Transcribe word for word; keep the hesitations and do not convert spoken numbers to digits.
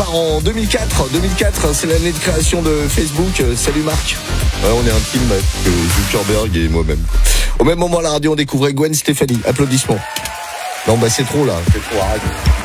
part en deux mille quatre. deux mille quatre, c'est l'année de création de Facebook. Euh, salut Marc. Ouais, on est un team avec Zuckerberg et moi-même. Au même moment, à la radio, on découvrait Gwen Stefani. Applaudissements. Non, bah c'est trop là. C'est trop, arrête.